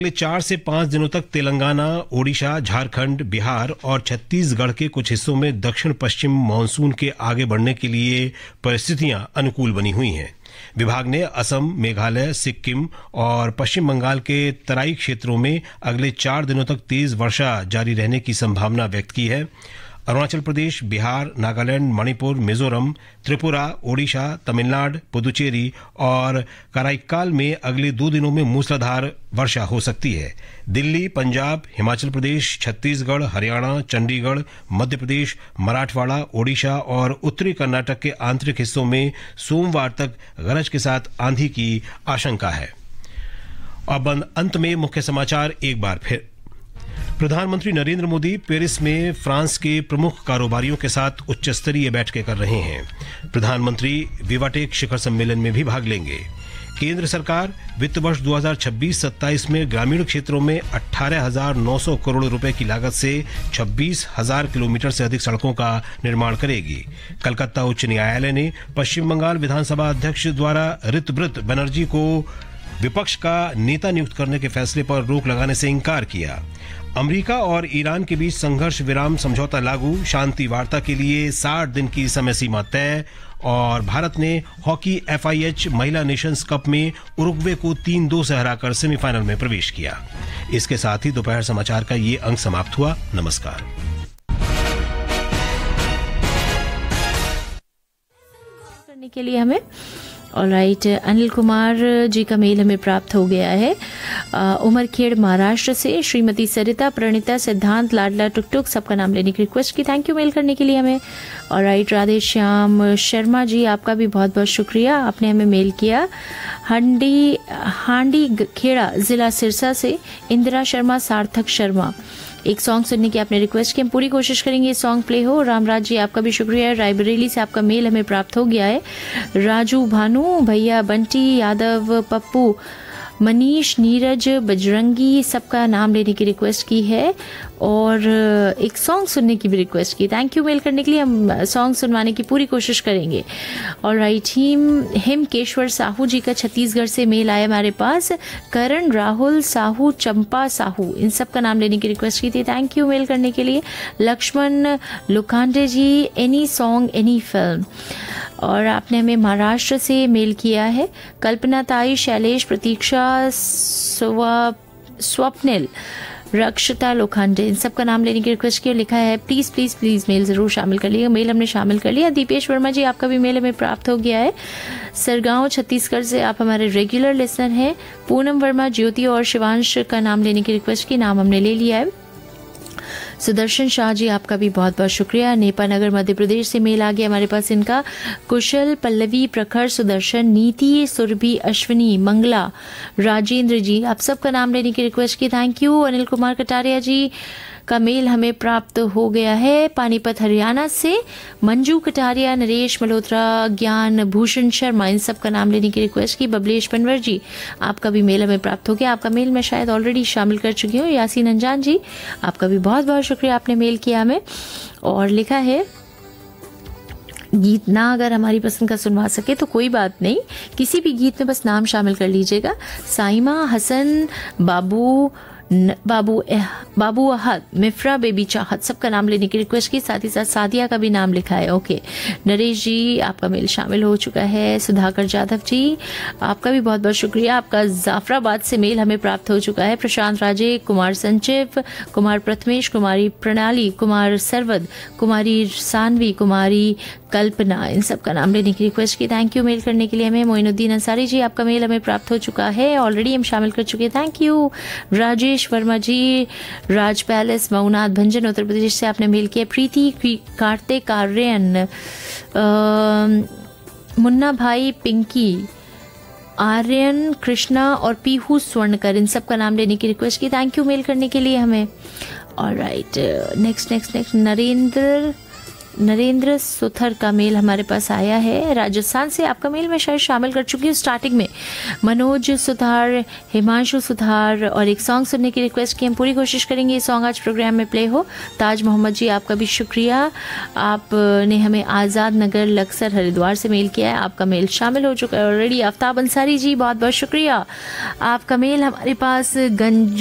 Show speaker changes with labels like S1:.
S1: अगले 4 से 5 दिनों तक तेलंगाना, ओडिशा, झारखंड, बिहार और छत्तीसगढ़ के कुछ हिस्सों में दक्षिण पश्चिम मानसून के आगे बढ़ने के लिए परिस्थितियां अनुकूल बनी हुई हैं। विभाग ने असम, मेघालय, सिक्किम और पश्चिम बंगाल के तराई क्षेत्रों में अगले 4 दिनों तक तेज वर्षा जारी रहने की संभावना व्यक्त की है। अरुणाचल प्रदेश, बिहार, नागालैंड, मणिपुर, मिजोरम, त्रिपुरा, ओडिशा, तमिलनाडु, पुदुचेरी और कराईकाल में अगले 2 दिनों में मूसलाधार वर्षा हो सकती है। दिल्ली, पंजाब, हिमाचल प्रदेश, छत्तीसगढ़, हरियाणा, चंडीगढ़, मध्य प्रदेश, मराठवाड़ा, ओडिशा और उत्तरी कर्नाटक के आंतरिक हिस्सों में सोमवार तक गरज के साथ आंधी की आशंका है। अब अंत में मुख्य समाचार एक बार फिर। प्रधानमंत्री नरेंद्र मोदी पेरिस में फ्रांस के प्रमुख कारोबारियों के साथ उच्च स्तरीय बैठकें कर रहे हैं। प्रधानमंत्री विवाटेक शिखर सम्मेलन में भी भाग लेंगे। केंद्र सरकार वित्त वर्ष 2026-27 में ग्रामीण क्षेत्रों में 18,900 करोड़ रुपए की लागत से 26,000 किलोमीटर से अधिक सड़कों का निर्माण करेगी। कलकत्ता उच्च न्यायालय ने पश्चिम बंगाल विधानसभा अध्यक्ष द्वारा ऋतव्रत बनर्जी को विपक्ष का नेता नियुक्त करने के फैसले पर रोक लगाने से इंकार किया। अमेरिका और ईरान के बीच संघर्ष विराम समझौता लागू, शांति वार्ता के लिए 60 दिन की समय सीमा तय। और भारत ने हॉकी FIH महिला नेशंस कप में उरुग्वे को 3-2 से हराकर सेमीफाइनल में प्रवेश किया। इसके साथ ही दोपहर समाचार का ये अंक समाप्त हुआ। नमस्कार।
S2: करने के लिए हमें ऑलराइट, अनिल कुमार जी का मेल हमें प्राप्त हो गया है। उमरखेड़ महाराष्ट्र से श्रीमती सरिता, प्रणिता, सिद्धांत, लाडला, टुकटुक, सबका नाम लेने की रिक्वेस्ट की। थैंक यू मेल करने के लिए हमें। ऑलराइट, राधे श्याम शर्मा जी, आपका भी बहुत बहुत शुक्रिया, आपने हमें मेल किया। हांडी खेड़ा जिला सिरसा से इंदिरा शर्मा, सार्थक शर्मा, एक सॉन्ग सुनने की आपने रिक्वेस्ट की। हम पूरी कोशिश करेंगे ये सॉन्ग प्ले हो। रामराज जी, आपका भी शुक्रिया। रायबरेली से आपका मेल हमें प्राप्त हो गया है। राजू, भानु भैया, बंटी यादव, पप्पू, मनीष, नीरज, बजरंगी, सबका नाम लेने की रिक्वेस्ट की है और एक सॉन्ग सुनने की भी रिक्वेस्ट की। थैंक यू मेल करने के लिए, हम सॉन्ग सुनवाने की पूरी कोशिश करेंगे। और राइट, हिमकेश्वर साहू जी का छत्तीसगढ़ से मेल आया हमारे पास। करण, राहुल साहू, चंपा साहू, इन सब का नाम लेने की रिक्वेस्ट की थी। थैंक यू मेल करने के लिए। लक्ष्मण लुखांडे जी, एनी सॉन्ग एनी फिल्म। और आपने हमें महाराष्ट्र से मेल किया है। कल्पना ताई, शैलेश, प्रतीक्षा, स्वप्निल, रक्षिता लोखंडे, इन सब का नाम लेने की रिक्वेस्ट की। लिखा है प्लीज़ प्लीज़ प्लीज़ मेल ज़रूर शामिल कर लिएगा। मेल हमने शामिल कर लिया। दीपेश वर्मा जी, आपका भी मेल हमें प्राप्त हो गया है। सरगांव छत्तीसगढ़ से आप हमारे रेगुलर लिसनर हैं। पूनम वर्मा, ज्योति और शिवांश का नाम लेने की रिक्वेस्ट की, नाम हमने ले लिया है। सुदर्शन शाह जी, आपका भी बहुत बहुत शुक्रिया। नेपानगर मध्य प्रदेश से मेल आ गया हमारे पास इनका। कुशल, पल्लवी, प्रखर, सुदर्शन, नीति, सुरभि, अश्विनी, मंगला, राजेंद्र जी, आप सबका नाम लेने की रिक्वेस्ट की। Thank you. अनिल कुमार कटारिया जी का मेल हमें प्राप्त हो गया है पानीपत हरियाणा से। मंजू कटारिया, नरेश मल्होत्रा, ज्ञान भूषण शर्मा, इन सब का नाम लेने की रिक्वेस्ट की। बबलेश पनवर जी, आपका भी मेल हमें प्राप्त हो गया। आपका मेल मैं शायद ऑलरेडी शामिल कर चुकी हूँ। यासीन अंजान जी, आपका भी बहुत बहुत शुक्रिया, आपने मेल किया हमें। और लिखा है गीत ना अगर हमारी पसंद का सुनवा सके तो कोई बात नहीं, किसी भी गीत में बस नाम शामिल कर लीजिएगा। साइमा, हसन, बाबू अहद, मिफ्रा, बेबी चाहत, सबका नाम लेने की रिक्वेस्ट की। साथ ही साथ सादिया का भी नाम लिखा है। ओके, नरेश जी, आपका मेल शामिल हो चुका है। सुधाकर जाधव जी, आपका भी बहुत बहुत शुक्रिया, आपका जाफराबाद से मेल हमें प्राप्त हो चुका है। प्रशांत राजे, कुमार संचिव, कुमार प्रथमेश, कुमारी प्रणाली, कुमार सरवद, कुमारी सानवी, कुमारी कल्पना, इन सब का नाम लेने की रिक्वेस्ट की। थैंक यू मेल करने के लिए हमें। मोइनुद्दीन अंसारी जी, आपका मेल हमें प्राप्त हो चुका है, ऑलरेडी हम शामिल कर चुके हैं। Thank you. Rajesh Verma ji, Raj palace, Maunath भंजन, Uttar Pradesh से आपने मेल किया। प्रीति, कार्तिक, आर्यन, मुन्ना भाई, पिंकी, आर्यन, कृष्णा और पीहू स्वर्णकर, इन सब का नाम लेने की रिक्वेस्ट की। थैंक यू मेल करने के लिए हमें। ऑलराइट, नेक्स्ट नरेंद्र नरेंद्र सुथर का मेल हमारे पास आया है राजस्थान से। आपका मेल मैं शायद शामिल कर चुकी हूँ स्टार्टिंग में। मनोज सुधार, हिमांशु सुधार और एक सॉन्ग सुनने की रिक्वेस्ट की। हम पूरी कोशिश करेंगे ये सॉन्ग आज प्रोग्राम में प्ले हो। ताज मोहम्मद जी आपका भी शुक्रिया, आपने हमें आज़ाद नगर लक्सर हरिद्वार से मेल किया है। आपका मेल शामिल हो चुका है ऑलरेडी। आफ्ताब अंसारी जी बहुत बहुत शुक्रिया, आपका मेल हमारे पास गंज